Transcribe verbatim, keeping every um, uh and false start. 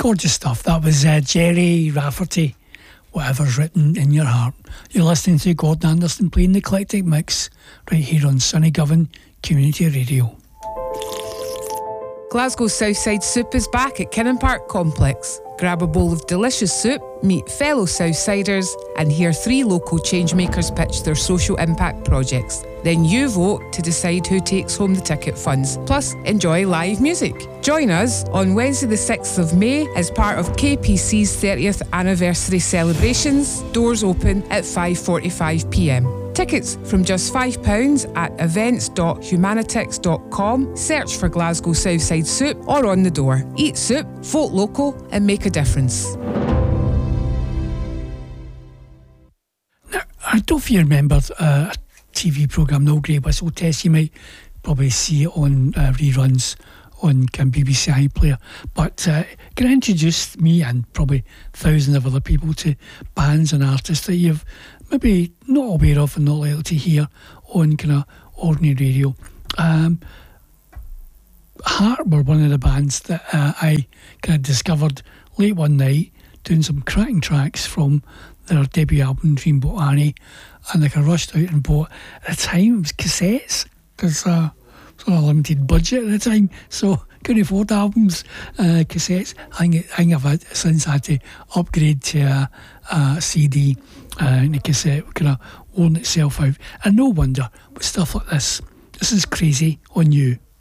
Gorgeous stuff. That was uh, Jerry Rafferty, Whatever's Written in Your Heart. You're listening to Gordon Anderson playing the Eclectic Mix right here on Sunny Govan Community Radio. Glasgow's Southside Soup is back at Kinnan Park Complex. Grab a bowl of delicious soup, meet fellow Southsiders and hear three local changemakers pitch their social impact projects. Then you vote to decide who takes home the ticket funds. Plus, enjoy live music. Join us on Wednesday the sixth of May as part of K P C's thirtieth anniversary celebrations. Doors open at five forty-five p m. Tickets from just five pounds at events dot humanitix dot com. Search for Glasgow Southside Soup or on the door. Eat soup, vote local and make a difference. Now, I don't know if you remember uh, a T V programme, No Grey Whistle Test. You might probably see it on uh, reruns on um, B B C iPlayer. But uh, can I introduce me and probably thousands of other people to bands and artists that you've maybe not aware of and not likely to hear on kind of ordinary radio. Um, Heart were one of the bands that uh, I kind of discovered late one night doing some cracking tracks from their debut album Dreamboat Annie, and like I rushed out and bought, at the time it was cassettes because uh, it was on a limited budget at the time, so couldn't afford albums, uh, cassettes. I think, I think I've had, since had to upgrade to a, a C D, uh, and the cassette kind of worn itself out, and no wonder with stuff like this. This is Crazy on You.